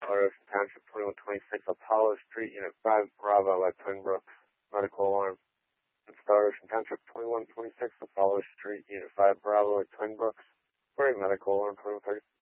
Star Ocean Township, 2126 Apollo Street, Unit 5, Bravo at Twin Brooks. Medical alarm. Star Ocean Township, 2126 Apollo Street, Unit 5, Bravo at Twin Brooks. For a medical alarm, 2130.